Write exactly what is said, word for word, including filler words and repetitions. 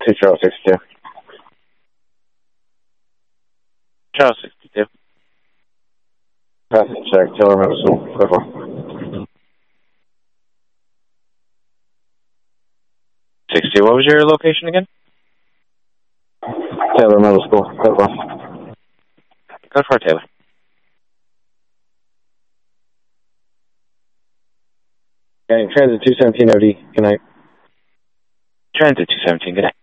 to Charles sixty-two. Charles sixty-two. Passing check, Taylor Middle School, code one. sixty, what was your location again? Taylor Middle School, code one. Code four, Taylor. Okay, transit two seventeen O D, good night. Transit two seventeen, good night.